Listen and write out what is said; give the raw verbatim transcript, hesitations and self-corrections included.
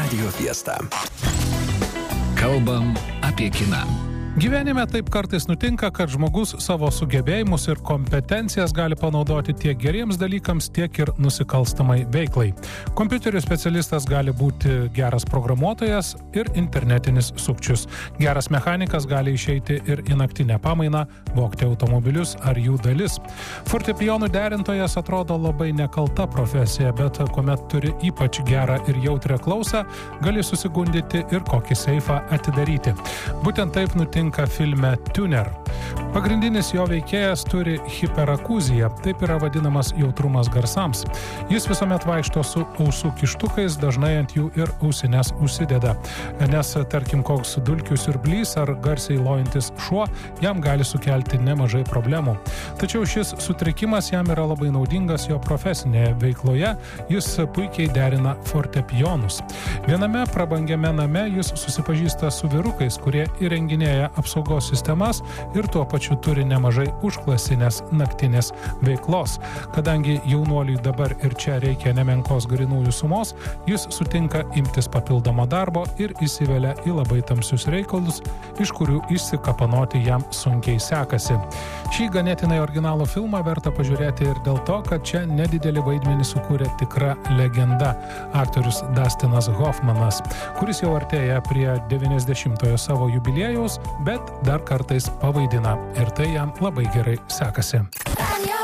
Radio Fiesta. Kalbam apie kiną. Gyvenime taip kartais nutinka, kad žmogus savo sugebėjimus ir kompetencijas gali panaudoti tiek geriems dalykams, tiek ir nusikalstamai veiklai. Kompiuterių specialistas gali būti geras programuotojas ir internetinis sukčius. Geras mechanikas gali išeiti ir į naktinę pamainą, vogti automobilius ar jų dalis. Fortepijonų derintojas atrodo labai nekalta profesija, bet kuomet turi ypač gerą ir jautrią klausą, gali susigundyti ir kokį seifą atidaryti. Būtent taip nutinka filme Tuner. Pagrindinis jo veikėjas turi hiperakūziją, taip yra vadinamas jautrumas garsams. Jis visuomet vaikšto su ausų kištukais, dažnai ant jų ir ausines užsideda, nes tarkim koks dulkių siurblys ar garsiai lojantis šuo jam gali sukelti nemažai problemų. Tačiau šis sutrikimas jam yra labai naudingas jo profesinėje veikloje, jis puikiai derina fortepijonus. Viename prabangiame name jis susipažįsta su vyrukais, kurie įrenginėja apsaugos sistemas ir tuo pačiu turi nemažai užklasinės naktinės veiklos. Kadangi jaunuoliui dabar ir čia reikia nemenkos grynųjų sumos, jis sutinka imtis papildomo darbo ir įsivelia į labai tamsius reikalus, iš kurių išsikapanoti jam sunkiai sekasi. Šį ganėtinai originalų filmą verta pažiūrėti ir dėl to, kad čia nedidelį vaidmenį sukūrė tikra legenda – aktorius Dustinas Hoffmanas, kuris jau artėja prie devyniasdešimtojo savo jubiliejaus, bet dar kartais pavaidina ir tai jam labai gerai sekasi.